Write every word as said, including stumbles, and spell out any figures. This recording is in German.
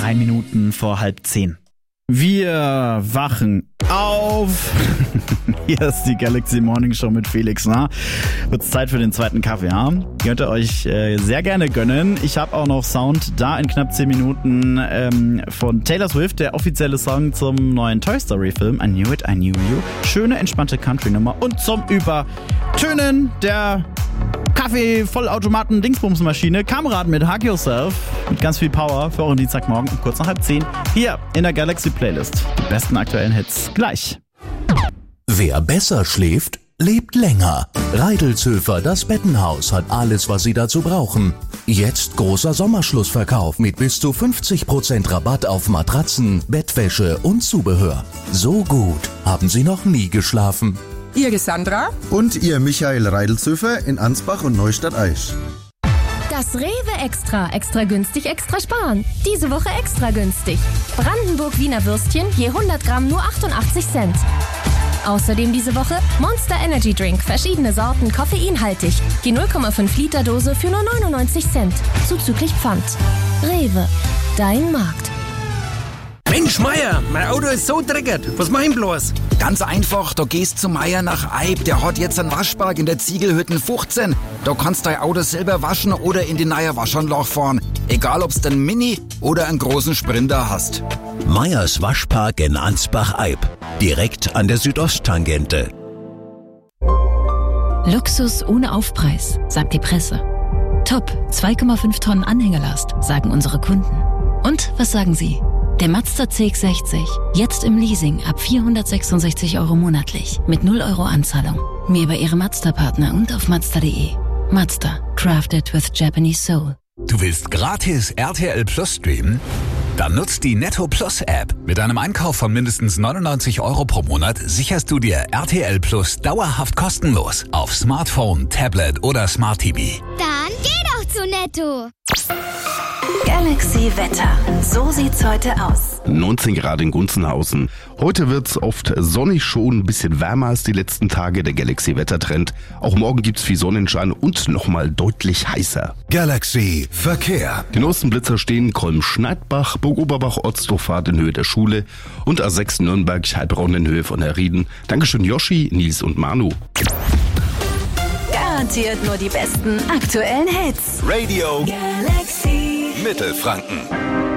Drei Minuten vor halb zehn. Wir wachen auf. Hier ist die Galaxy Morning Show mit Felix. Na? Wird's Zeit für den zweiten Kaffee, ja? Könnt ihr euch äh, sehr gerne gönnen. Ich habe auch noch Sound da in knapp zehn Minuten ähm, von Taylor Swift, der offizielle Song zum neuen Toy Story Film. I Knew It, I Knew You. Schöne, entspannte Country-Nummer. Und zum Übertönen der Kaffee-Vollautomaten-Dingsbumsmaschine. Kamerad mit Hug Yourself. Mit ganz viel Power für euren Dienstagmorgen um kurz nach halb zehn. Hier in der Galaxy Playlist. Die besten aktuellen Hits gleich. Wer besser schläft, lebt länger. Reidelzhöfer, das Bettenhaus, hat alles, was Sie dazu brauchen. Jetzt großer Sommerschlussverkauf mit bis zu fünfzig Prozent Rabatt auf Matratzen, Bettwäsche und Zubehör. So gut haben Sie noch nie geschlafen. Ihr Sandra und ihr Michael Reidelzhöfer in Ansbach und Neustadt-Aisch. Das Rewe Extra. Extra günstig, extra sparen. Diese Woche extra günstig. Brandenburg Wiener Würstchen je hundert Gramm nur achtundachtzig Cent. Außerdem diese Woche Monster Energy Drink. Verschiedene Sorten, koffeinhaltig. Die null Komma fünf Liter Dose für nur neunundneunzig Cent. Zuzüglich Pfand. Rewe. Dein Markt. Mensch, Meier, mein Auto ist so dreckig. Was mach ich bloß? Ganz einfach, da gehst zu Meier nach Eib. Der hat jetzt einen Waschpark in der Ziegelhütten fünfzehn. Da kannst du dein Auto selber waschen oder in die neue Waschanlage fahren. Egal, ob's den Mini oder einen großen Sprinter hast. Meyers Waschpark in Ansbach-Eib. Direkt an der Südosttangente. Luxus ohne Aufpreis, sagt die Presse. Top, zwei Komma fünf Tonnen Anhängerlast, sagen unsere Kunden. Und was sagen Sie? Der Mazda C X sechzig, jetzt im Leasing ab vierhundertsechsundsechzig Euro monatlich, mit null Euro Anzahlung. Mehr bei Ihrem Mazda-Partner und auf mazda punkt de. Mazda, crafted with Japanese soul. Du willst gratis R T L Plus streamen? Dann nutzt die Netto Plus App. Mit einem Einkauf von mindestens neunundneunzig Euro pro Monat sicherst du dir R T L Plus dauerhaft kostenlos auf Smartphone, Tablet oder Smart T V. Dann geh doch zu Netto. Galaxy Wetter. So sieht's heute aus. neunzehn Grad in Gunzenhausen. Heute wird's oft sonnig, schon ein bisschen wärmer als die letzten Tage. Der Galaxy Wettertrend. Auch morgen gibt's viel Sonnenschein und nochmal deutlich heißer. Galaxy Verkehr. Die neuesten Blitzer stehen Kolm-Schneidbach, Burg-Oberbach, Ortsdorfahrt in Höhe der Schule und A sechs Nürnberg, Heilbronn in Höhe von der Rieden. Dankeschön Yoshi, Nils und Manu. Garantiert nur die besten aktuellen Hits. Radio Galaxy Mittelfranken.